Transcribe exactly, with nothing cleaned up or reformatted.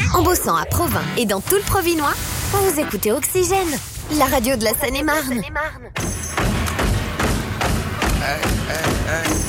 En bossant à Provins et dans tout le Provinois, vous écoutez Oxygène, la radio de la Seine-et-Marne. Hey, hey, hey.